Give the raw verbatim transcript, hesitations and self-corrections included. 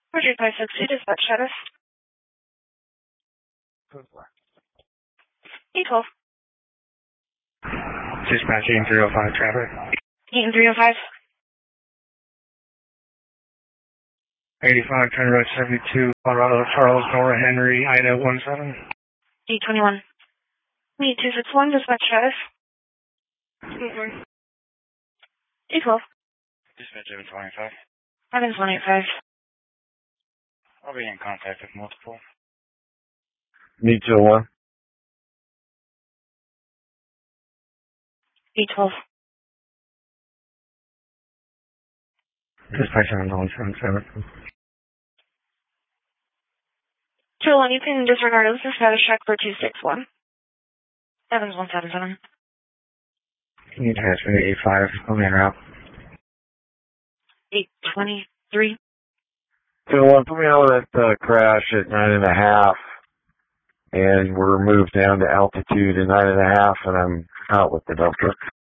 Roger, five six two, dispatch status. eight twelve. Dispatch Eaton three oh five traffic. Eaton three oh five. eighty-five, County Road seventy-two, Colorado, Charles, Nora, Henry, Ida one seven. eight twenty-one. Meet two six one, dispatch status. eight twelve. Dispatch seven twenty-five. Evans one eight five. I'll be in contact with multiple. Me two one. eight twelve. Dispatch seven one seven seven. two one, you can disregard this is status check for two six one. Evans one seven seven. Can you transfer to eight five? I'll be en route. eight twenty-three. two one, put me on that uh, crash at nine and a half. And we're moved down to altitude at nine and a half, and I'm out with the dump truck.